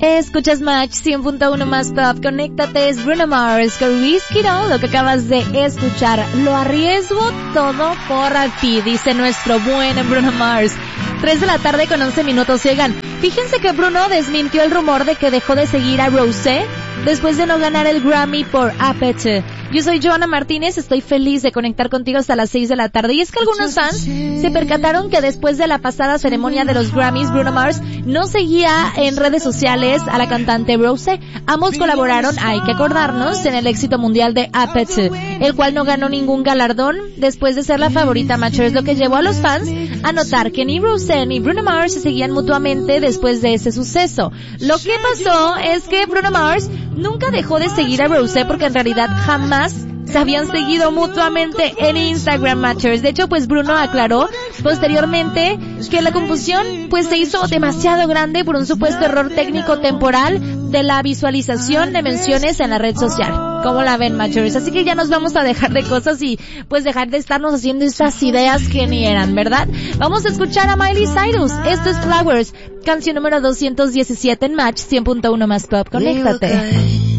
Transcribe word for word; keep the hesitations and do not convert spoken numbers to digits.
Escuchas Match cien punto uno más Pop. Conéctate, es Bruno Mars con Risky, ¿no? Lo que acabas de escuchar. Lo arriesgo todo por ti, dice nuestro buen Bruno Mars. tres de la tarde con once minutos llegan. Fíjense que Bruno desmintió el rumor de que dejó de seguir a Rosé después de no ganar el Grammy por Aperture. Yo soy Joana Martínez, estoy feliz de conectar contigo hasta las seis de la tarde. Y es que algunos fans se percataron que después de la pasada ceremonia de los Grammys, Bruno Mars no seguía en redes sociales a la cantante Rosé. Ambos colaboraron, hay que acordarnos, en el éxito mundial de Aperture, el cual no ganó ningún galardón después de ser la favorita Matchers, lo que llevó a los fans a notar que ni Rosé ni Bruno Mars se seguían mutuamente después de ese suceso. Lo que pasó es que Bruno Mars nunca dejó de seguir a Rosé porque en realidad jamás se habían seguido mutuamente en Instagram Matchers. De hecho, pues Bruno aclaró posteriormente que la confusión pues se hizo demasiado grande por un supuesto error técnico temporal de la visualización de menciones en la red social. ¿Cómo la ven, Matchers? Así que ya nos vamos a dejar de cosas y pues dejar de estarnos haciendo esas ideas que ni eran, ¿verdad? Vamos a escuchar a Miley Cyrus. Esto es Flowers, canción número doscientos diecisiete en Match cien punto uno más Pop. Conéctate.